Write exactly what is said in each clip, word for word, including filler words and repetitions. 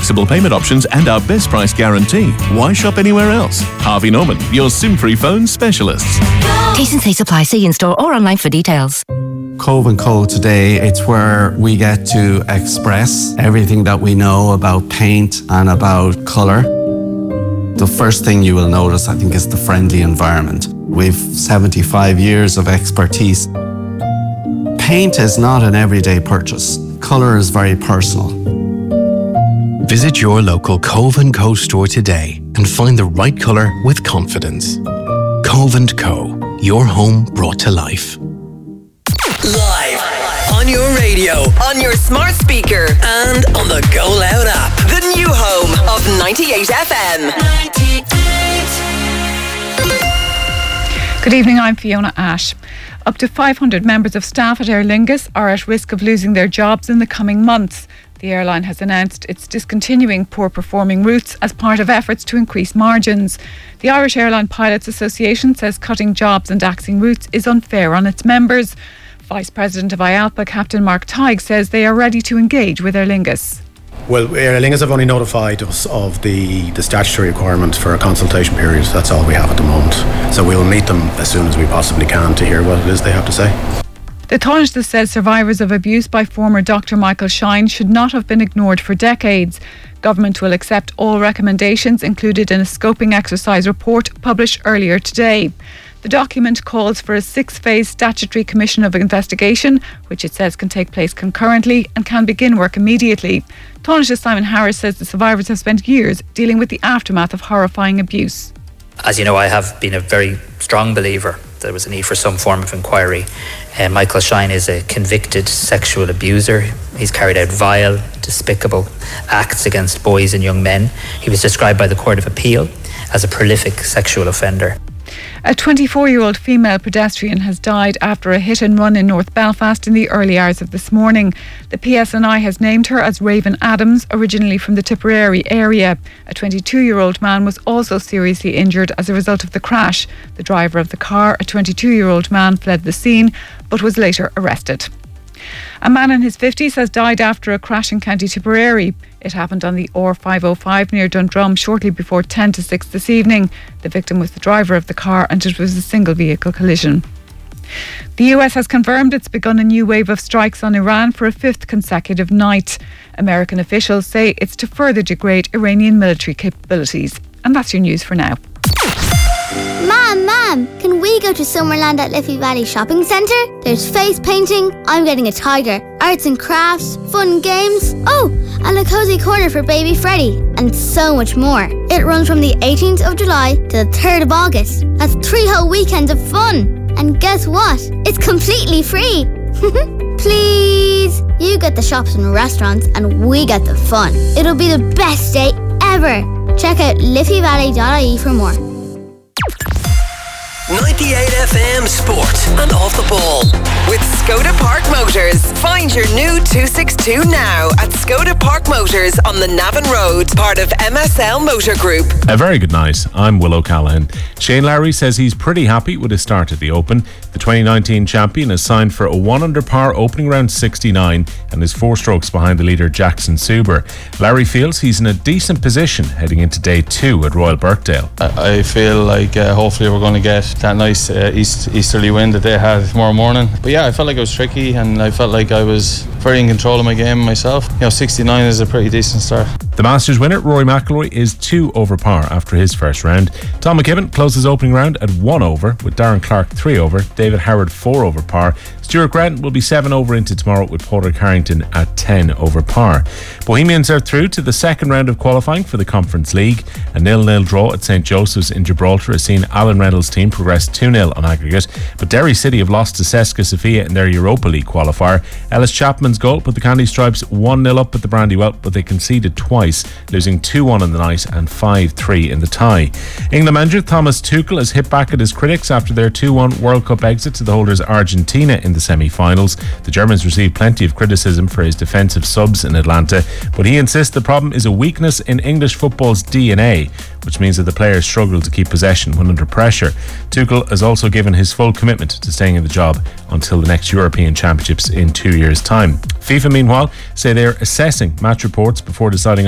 flexible payment options and our best price guarantee. Why shop anywhere else? Harvey Norman, your SIM-free phone specialists. T's and C's apply. See in-store or online for details. Cove and Co today, it's where we get to express everything that we know about paint and about colour. The first thing you will notice, I think, is the friendly environment. We've seventy-five years of expertise. Paint is not an everyday purchase. Colour is very personal. Visit your local Cove and Co store today and find the right colour with confidence. Cove and Co, your home brought to life. Live on your radio, on your smart speaker, and on the Go Loud app. The new home of ninety-eight F M. ninety-eight. Good evening, I'm Fiona Ash. Up to five hundred members of staff at Aer Lingus are at risk of losing their jobs in the coming months. The airline has announced it's discontinuing poor-performing routes as part of efforts to increase margins. The Irish Airline Pilots Association says cutting jobs and axing routes is unfair on its members. Vice President of I A L P A, Captain Mark Tighe, says they are ready to engage with Aer Lingus. Well, Aer Lingus have only notified us of the, the statutory requirement for a consultation period. That's all we have at the moment. So we'll meet them as soon as we possibly can to hear what it is they have to say. The Taoiseach says survivors of abuse by former Doctor Michael Shine should not have been ignored for decades. Government will accept all recommendations included in a scoping exercise report published earlier today. The document calls for a six-phase statutory commission of investigation, which it says can take place concurrently and can begin work immediately. Taoiseach Simon Harris says the survivors have spent years dealing with the aftermath of horrifying abuse. As you know, I have been a very strong believer there was a need for some form of inquiry. Uh, Michael Shine is a convicted sexual abuser. He's carried out vile, despicable acts against boys and young men. He was described by the Court of Appeal as a prolific sexual offender. A twenty-four-year-old female pedestrian has died after a hit and run in North Belfast in the early hours of this morning. The P S N I has named her as Raven Adams, originally from the Tipperary area. A twenty-two-year-old man was also seriously injured as a result of the crash. The driver of the car, a twenty-two-year-old man, fled the scene but was later arrested. A man in his fifties has died after a crash in County Tipperary. It happened on the R five oh five near Dundrum shortly before ten to six this evening. The victim was the driver of the car and it was a single vehicle collision. The U S has confirmed it's begun a new wave of strikes on Iran for a fifth consecutive night. American officials say it's to further degrade Iranian military capabilities. And that's your news for now. Mom, Mom, can we go to Summerland at Liffey Valley Shopping Centre? There's face painting, I'm getting a tiger, arts and crafts, fun games, oh, and a cosy corner for baby Freddie, and so much more. It runs from the eighteenth of July to the third of August. That's three whole weekends of fun. And guess what? It's completely free. Please, you get the shops and restaurants and we get the fun. It'll be the best day ever. Check out liffey valley dot I E for more. ninety-eight F M Sport and Off the Ball with Skoda Park Motors. Find your new two sixty-two now at Skoda Park Motors on the Navan Road, part of M S L Motor Group. A very good night. I'm Will O'Callaghan. Shane Lowry says he's pretty happy with his start at the Open. The twenty nineteen champion has signed for a one under par opening round sixty-nine and is four strokes behind the leader Jackson Suber. Lowry feels he's in a decent position heading into day two at Royal Birkdale. I feel like uh, hopefully we're going to get that nice uh, east, easterly wind that they had tomorrow morning. But yeah, I felt like it was tricky and I felt like I was very in control of my game myself. You know, sixty-nine is a pretty decent start. The Masters winner, Rory McIlroy, is two over par after his first round. Tom McKibben closes opening round at one over, with Darren Clark three over, David Howard four over par. Stuart Grant will be seven over into tomorrow with Porter Carrington at ten over par. Bohemians are through to the second round of qualifying for the Conference League. A nil-nil draw at St Joseph's in Gibraltar has seen Alan Reynolds' team progress two nil on aggregate, but Derry City have lost to Cesca Sofia in their Europa League qualifier. Ellis Chapman's goal put the Candy Stripes one nil up at the Brandywell, but they conceded twice, losing two one in the night and five three in the tie. England manager Thomas Tuchel has hit back at his critics after their two one World Cup exit to the holders Argentina in the semi-finals. The Germans received plenty of criticism for his defensive subs in Atlanta, but he insists the problem is a weakness in English football's D N A, which means that the players struggle to keep possession when under pressure. Tuchel has also given his full commitment to staying in the job until the next European Championships in two years' time. FIFA, meanwhile, say they're assessing match reports before deciding on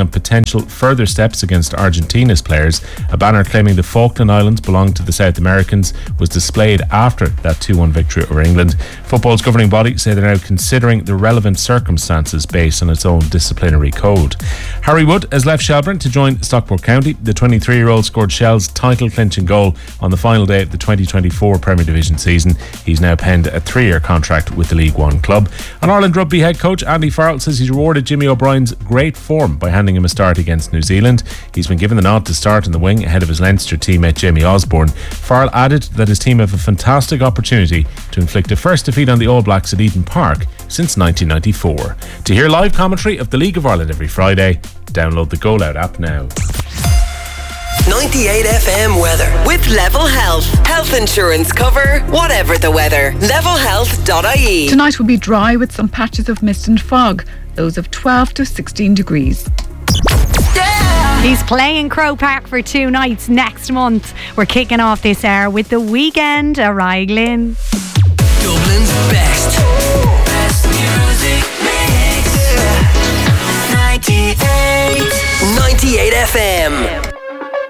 on potential further steps against Argentina's players. A banner claiming the Falkland Islands belonged to the South Americans was displayed after that two one victory over England. Football's governing body say they're now considering the relevant circumstances based on its own disciplinary code. Harry Wood has left Shelbourne to join Stockport County. The twenty-three-year-old scored Shell's title-clinching goal on the final day of the twenty twenty-four Premier Division season. He's now penned a three-year contract with the League One club. And Ireland Rugby head coach Andy Farrell says he's rewarded Jimmy O'Brien's great form by handing him a start against New Zealand. He's been given the nod to start in the wing ahead of his Leinster teammate Jamie Osborne. Farrell added that his team have a fantastic opportunity to inflict a first defeat on the All Blacks at Eden Park since nineteen ninety-four. To hear live commentary of the League of Ireland every Friday, download the Goal Out app now. ninety-eight F M weather with Level Health. Health insurance cover, whatever the weather. level health dot I E. Tonight will be dry with some patches of mist and fog, lows of twelve to sixteen degrees. Yeah. He's playing Croke Park for two nights next month. We're kicking off this hour with The Weekend, a Raglan. Dublin's best. Best music mix. ninety-eight. ninety-eight F M.